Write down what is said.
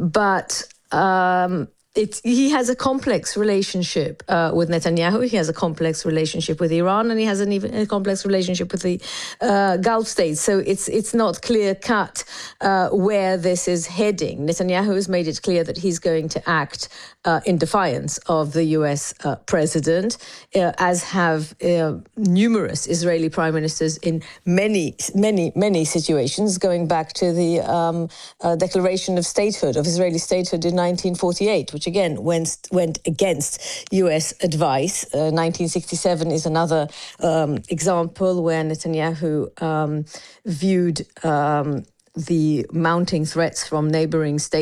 But he has a complex relationship with Netanyahu. He has a complex relationship with Iran, and he has a complex relationship with the Gulf states. So it's not clear cut where this is heading. Netanyahu has made it clear that he's going to act in defiance of the U.S. president, as have numerous Israeli prime ministers in many situations, going back to the Declaration of Statehood, of Israeli statehood in 1948, which again went against U.S. advice. 1967 is another example where Netanyahu viewed the mounting threats from neighboring states